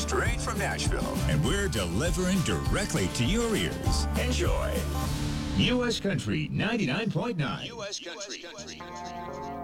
straight from Nashville. And we're delivering directly to your ears. Enjoy. U.S. Country 99.9. U.S. Country.